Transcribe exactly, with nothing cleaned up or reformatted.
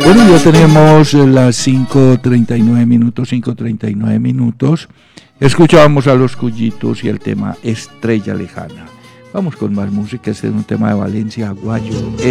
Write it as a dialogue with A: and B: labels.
A: Bueno, ya tenemos las cinco treinta y nueve minutos, cinco treinta y nueve minutos. Escuchábamos a Los Cullitos y el tema Estrella Lejana. Vamos con más música, este es un tema de Valencia Aguayo.